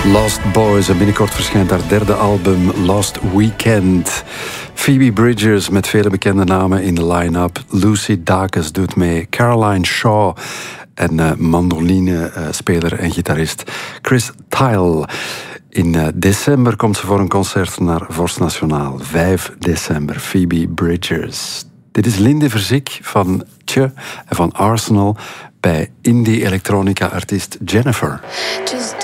Lost Boys en binnenkort verschijnt haar derde album Lost Weekend. Phoebe Bridgers met vele bekende namen in de line-up. Lucy Dacus doet mee. Caroline Shaw en mandolinespeler en gitarist Chris Tyle. In december komt ze voor een concert naar Vorst Nationaal. 5 december, Phoebe Bridgers. Dit is Linde Verzik van Tje en van Arsenal bij indie-elektronica-artiest Jennifer.